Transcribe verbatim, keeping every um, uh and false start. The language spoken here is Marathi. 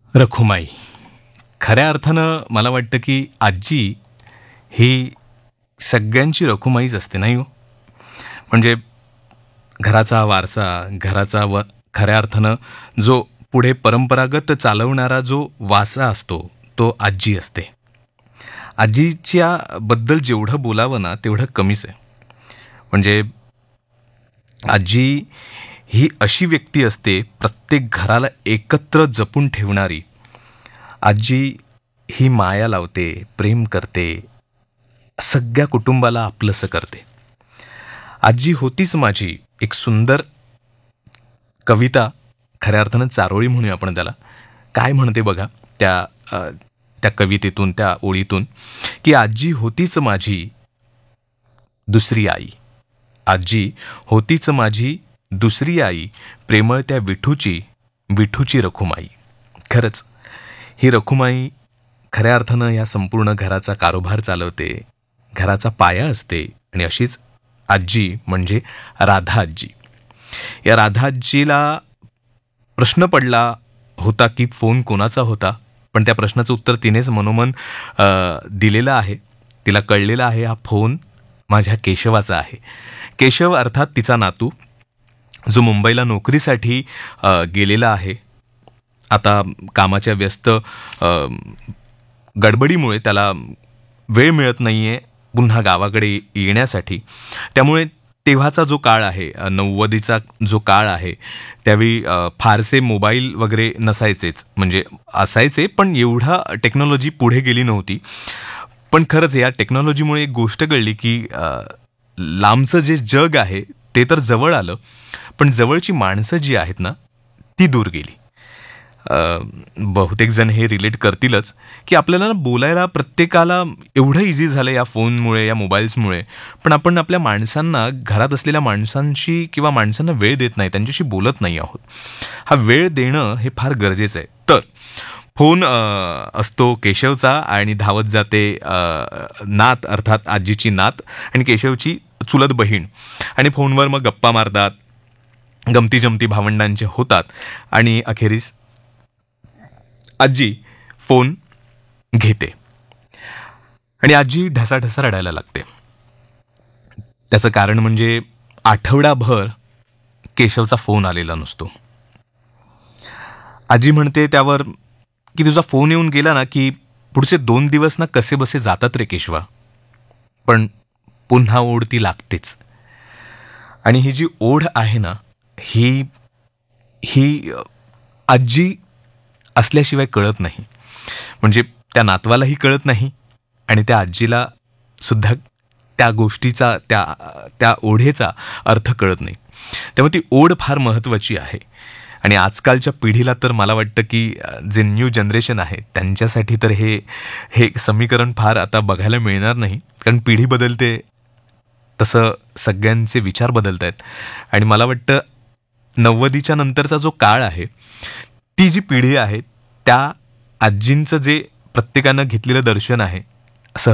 रखुमाई. खऱ्या अर्थानं मला वाटतं की आजी ही सगळ्यांची रखुमाईच असते, नाही हो? म्हणजे घराचा वारसा, घराचा व खऱ्या अर्थानं जो पुढे परंपरागत चालवणारा जो वासा असतो, तो आजी असते. आजीच्या बद्दल जेवढं बोलावं ना, तेवढं कमीच आहे. म्हणजे आजी ही अशी व्यक्ती असते, प्रत्येक घराला एकत्र जपून ठेवणारी. आजी ही माया लावते, प्रेम करते, सगळ्या कुटुंबाला आपलंसं करते. आजी होतीच माझी एक सुंदर कविता, खऱ्या अर्थानं चारोळी म्हणूया आपण त्याला. काय म्हणते बघा त्या अ, त्या कवितेतून, त्या ओळीतून, की आजी होतीच माझी दुसरी आई. आजी होतीच माझी दुसरी आई, प्रेमळ त्या विठूची, विठूची रखुमाई. खरंच ही रखुमाई खऱ्या अर्थानं या संपूर्ण घराचा कारभार चालवते, घराचा पाया असते. आणि अशीच आजी म्हणजे राधा आजी. या राधा आजीला प्रश्न पडला होता की फोन कोणाचा होता, पण त्या प्रश्नाचं उत्तर तिनेच मनोमन अ, दिलेलं आहे. तिला कळलेलं आहे हा फोन माझ्या केशवाचा आहे. केशव अर्थात तिचा नातू, जो मुंबईला नोकरीसाठी अ, गेलेला आहे. आता कामाच्या व्यस्त अ, गडबडीमुळे त्याला वेळ मिळत नाहीये पुन्हा गावाकडे येण्यासाठी. त्यामुळे तेव्हाचा जो काळ आहे, अ, नव्वदीचा जो काळ आहे, त्यावेळी अ, फारसे मोबाईल वगैरे नसायचेच. म्हणजे असायचे, पण एवढा टेक्नॉलॉजी पुढे गेली नव्हती. पण खरंच या टेक्नॉलॉजीमुळे एक गोष्ट कळली की अ, लांबचं जे जग आहे ते तर जवळ आलं, पण जवळची माणसं जी आहेत ना, ती दूर गेली. अ, बहुतेक जण हे रिलेट करतीलच की आपल्याला ना बोलायला प्रत्येकाला एवढं इझी झालं या फोनमुळे, या मोबाईल्समुळे, पण आपण आपल्या माणसांना, घरात असलेल्या माणसांशी किंवा माणसांना वेळ देत नाही, त्यांच्याशी बोलत नाही आहोत. हा वेळ देणं हे फार गरजेचं आहे. तर फोन अ, असतो केशवचा आणि धावत जाते अ, नात, अर्थात आजीची नात आणि केशवची चुलत बहीण. आणि फोनवर मग गप्पा मारतात, गमती जमती भावंडांचे होतात आणि अखेरीस आजी फोन घेते आणि आजी ढसाढसा रडायला लागते. त्याचं कारण म्हणजे आठवडाभर केशवचा फोन आलेला नसतो. आजी म्हणते त्यावर की तुझा फोन येऊन गेला ना की पुढचे दोन दिवस ना कसे बसे जातात रे केशवा, पण पुन्हा ओढ ती लागतेच. आणि ही जी ओढ आहे ना, ही ही अ, आजी असल्याशिवाय कळत नाही. म्हणजे त्या नातवालाही कळत नाही आणि त्या आजीला सुद्धा त्या गोष्टीचा, त्या त्या ओढेचा अर्थ कळत नाही. त्यामुळे ती ओढ फार महत्त्वाची आहे. आणि आजकालच्या पिढीला तर मला वाटतं की अ, जे न्यू जनरेशन आहे त्यांच्यासाठी तर हे हे समीकरण फार आता बघायला मिळणार नाही. कारण पिढी बदलते, तसं सगळ्यांचे विचार बदलत आहेत. आणि मला वाटतं नव्वदीच्या नंतरचा जो काळ आहे, ती जी पिढी आहे, त्या आजींचं जे प्रत्येकानं घेतलेलं दर्शन आहे